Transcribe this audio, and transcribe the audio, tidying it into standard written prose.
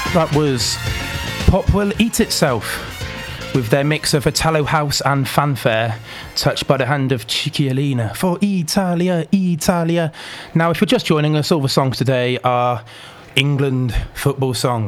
That was Pop Will Eat Itself with their mix of Italo house and fanfare, touched by the hand of Cicciolina for Italia, Italia. Now, if you're just joining us, all the songs today are England football songs.